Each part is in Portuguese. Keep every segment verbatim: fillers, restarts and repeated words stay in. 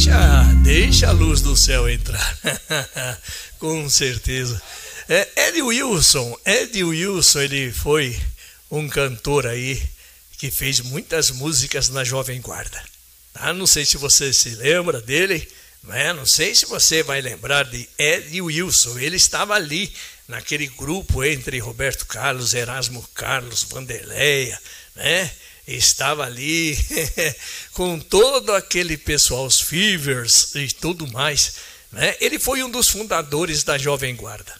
Deixa, deixa a luz do céu entrar. Com certeza. É, Eddie Wilson, Eddie Wilson, ele foi um cantor aí que fez muitas músicas na Jovem Guarda. Tá? Não sei se você se lembra dele, né? Não sei se você vai lembrar de Eddie Wilson. Ele estava ali naquele grupo entre Roberto Carlos, Erasmo Carlos, Vanderleia, né? Estava ali com todo aquele pessoal, os Fevers e tudo mais, né? Ele foi um dos fundadores da Jovem Guarda.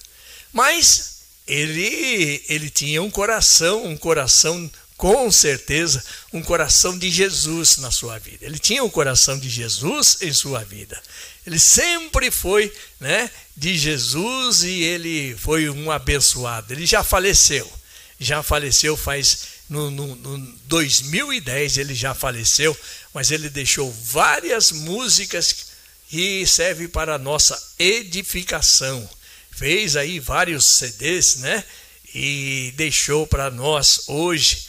Mas ele, ele tinha um coração, um coração, com certeza, um coração de Jesus na sua vida. Ele tinha o coração de Jesus em sua vida. Ele sempre foi, né, de Jesus e ele foi um abençoado. Ele já faleceu, já faleceu faz, no, no, no dois mil e dez ele já faleceu, mas ele deixou várias músicas que servem para a nossa edificação. Fez aí vários C Ds, né? E deixou para nós hoje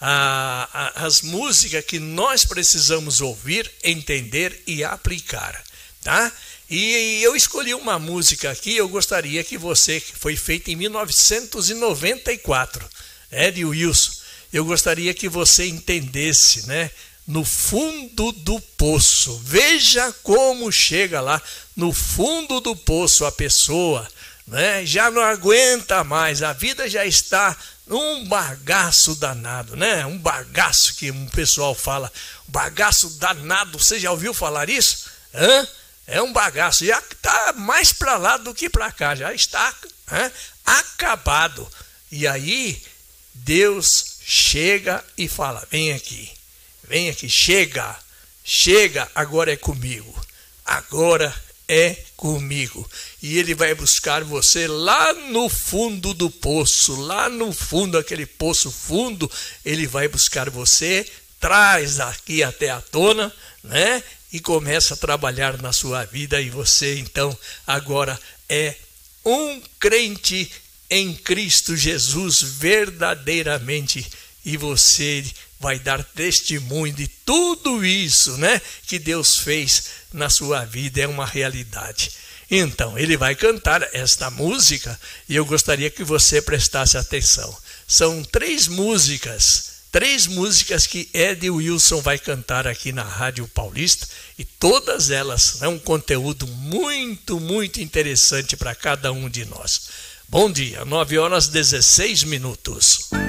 a, a, as músicas que nós precisamos ouvir, entender e aplicar, tá? E eu escolhi uma música aqui, eu gostaria que você, que foi feita em mil novecentos e noventa e quatro, né, de Wilson, eu gostaria que você entendesse, né? No fundo do poço, veja como chega lá, no fundo do poço a pessoa, né, já não aguenta mais, a vida já está um bagaço danado, né? Um bagaço que um pessoal fala, bagaço danado, você já ouviu falar isso? Hã? É um bagaço, já está mais para lá do que para cá, já está, hã, acabado. E aí Deus chega e fala, vem aqui, vem aqui, chega, chega, agora é comigo, agora é comigo. E ele vai buscar você lá no fundo do poço, lá no fundo, aquele poço fundo, ele vai buscar você, traz aqui até a tona, né? E começa a trabalhar na sua vida e você então agora é um crente em Cristo Jesus verdadeiramente e você vai dar testemunho de tudo isso, né, que Deus fez na sua vida, é uma realidade. Então, ele vai cantar esta música e eu gostaria que você prestasse atenção. São três músicas, três músicas que Eddie Wilson vai cantar aqui na Rádio Paulista e todas elas são um conteúdo muito, muito interessante para cada um de nós. Bom dia, nove horas e dezesseis minutos.